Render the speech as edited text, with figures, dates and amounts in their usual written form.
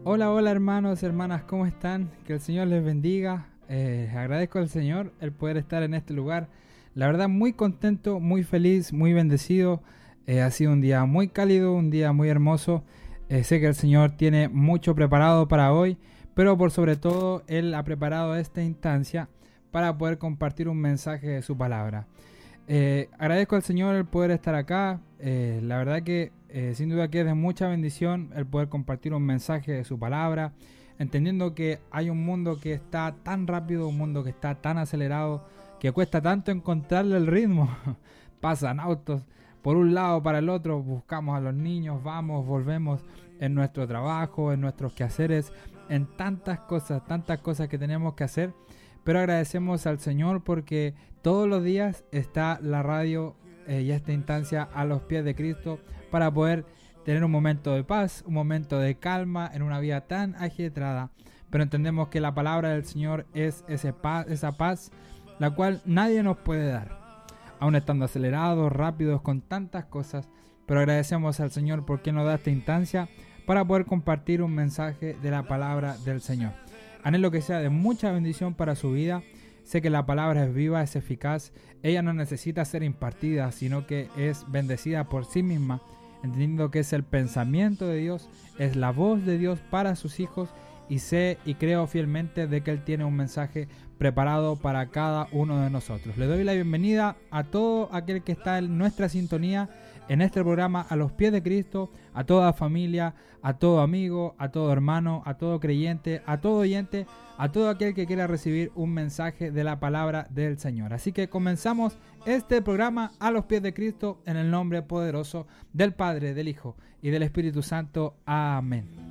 Hola, hola hermanos, hermanas, ¿cómo están? Que el Señor les bendiga. Agradezco al Señor el poder estar en este lugar. La verdad, muy contento, muy feliz, muy bendecido. Ha sido un día muy cálido, un día muy hermoso. Sé que el Señor tiene mucho preparado para hoy, pero por sobre todo Él ha preparado esta instancia para poder compartir un mensaje de su palabra. Agradezco al Señor el poder estar acá. La verdad que sin duda que es de mucha bendición el poder compartir un mensaje de su palabra, entendiendo que hay un mundo que está tan rápido, un mundo que está tan acelerado, que cuesta tanto encontrarle el ritmo. Pasan autos por un lado para el otro, buscamos a los niños, vamos, volvemos en nuestro trabajo, en nuestros quehaceres, en tantas cosas que tenemos que hacer. Pero agradecemos al Señor porque todos los días está la radio y esta instancia a los pies de Cristo para poder tener un momento de paz, un momento de calma en una vida tan agitada. Pero entendemos que la palabra del Señor es esa paz, la cual nadie nos puede dar. Aún estando acelerados, rápidos, con tantas cosas, pero agradecemos al Señor porque nos da esta instancia para poder compartir un mensaje de la palabra del Señor. Anhelo que sea de mucha bendición para su vida. Sé que la palabra es viva, es eficaz. Ella no necesita ser impartida, sino que es bendecida por sí misma, entendiendo que es el pensamiento de Dios, es la voz de Dios para sus hijos, y sé y creo fielmente de que Él tiene un mensaje preparado para cada uno de nosotros. Le doy la bienvenida a todo aquel que está en nuestra sintonía en este programa A los pies de Cristo, a toda familia, a todo amigo, a todo hermano, a todo creyente, a todo oyente, a todo aquel que quiera recibir un mensaje de la palabra del Señor. Así que comenzamos este programa A los pies de Cristo en el nombre poderoso del Padre, del Hijo y del Espíritu Santo. Amén.